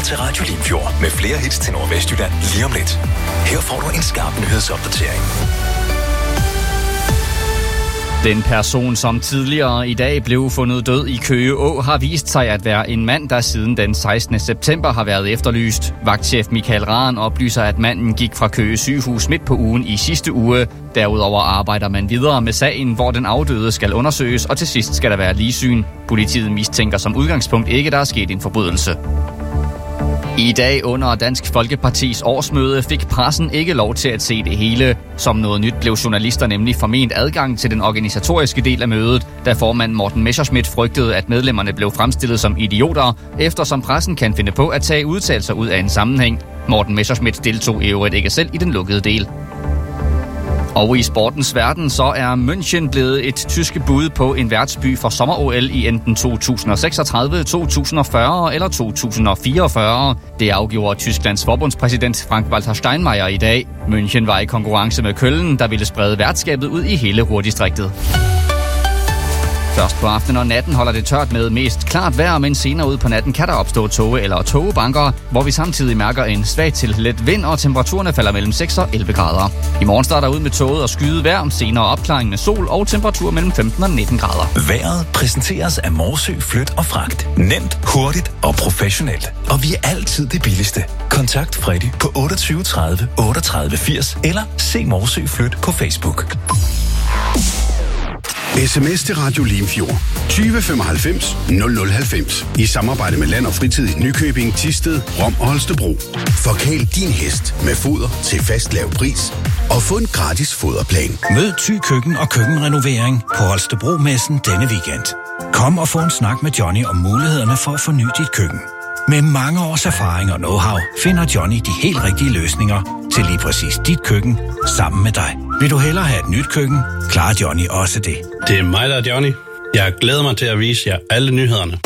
til Radio Limfjord med flere hits til Nordvestjylland lige om lidt. Her får du en skarp nyhedsopdatering. Den person, som tidligere i dag blev fundet død i Køge Å, har vist sig at være en mand, der siden den 16. september har været efterlyst. Vagtchef Michael Rahn oplyser, at manden gik fra Køge sygehus midt på ugen i sidste uge. Derudover arbejder man videre med sagen, hvor den afdøde skal undersøges, og til sidst skal der være ligsyn. Politiet mistænker som udgangspunkt ikke, der er sket en forbrydelse. I dag under Dansk Folkepartis årsmøde fik pressen ikke lov til at se det hele. Som noget nyt blev journalister nemlig forment adgang til den organisatoriske del af mødet, da formand Morten Messerschmidt frygtede, at medlemmerne blev fremstillet som idioter, eftersom pressen kan finde på at tage udtalelser ud af en sammenhæng. Morten Messerschmidt deltog i øvrigt ikke selv i den lukkede del. Og i sportens verden så er München blevet et tyske bud på en værtsby for sommer-OL i enten 2036, 2040 eller 2044. Det afgjorde Tysklands forbundspræsident Frank-Walter Steinmeier i dag. München var i konkurrence med Köln, der ville sprede værtskabet ud i hele Ruhrdistriktet. Først på aftenen og natten holder det tørt med mest klart vejr, men senere ud på natten kan der opstå tåge eller tågebanker, hvor vi samtidig mærker en svag til let vind, og temperaturerne falder mellem 6 og 11 grader. I morgen starter ud med tåget og skyet vejr, senere opklaring med sol og temperatur mellem 15 og 19 grader. Vejret præsenteres af Morsø Flyt og Fragt. Nemt, hurtigt og professionelt. Og vi er altid det billigste. Kontakt Freddy på 28 30 38 80 eller se Morsø Flyt på Facebook. SMS til Radio Limfjord 2095 0090 i samarbejde med Land og Fritid i Nykøbing, Thisted, Rom og Holstebro. Forkæl din hest med foder til fast lav pris og få en gratis foderplan. Mød Thy Køkken og køkkenrenovering på Holstebro-messen denne weekend. Kom og få en snak med Johnny om mulighederne for at forny dit køkken. Med mange års erfaring og know-how finder Johnny de helt rigtige løsninger til lige præcis dit køkken sammen med dig. Vil du hellere have et nyt køkken, klarer Johnny også det. Det er mig, der er Johnny. Jeg glæder mig til at vise jer alle nyhederne.